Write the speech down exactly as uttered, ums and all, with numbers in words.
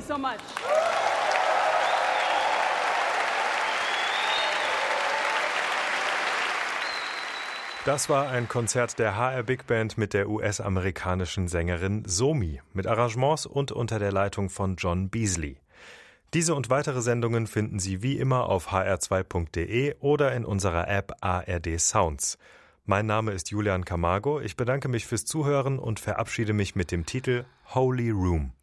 so much. Das war ein Konzert der H R Big Band mit der U S-amerikanischen Sängerin Somi, mit Arrangements und unter der Leitung von John Beasley. Diese und weitere Sendungen finden Sie wie immer auf h r zwei punkt d e oder in unserer App A R D Sounds. Mein Name ist Julian Camargo, ich bedanke mich fürs Zuhören und verabschiede mich mit dem Titel Holy Room.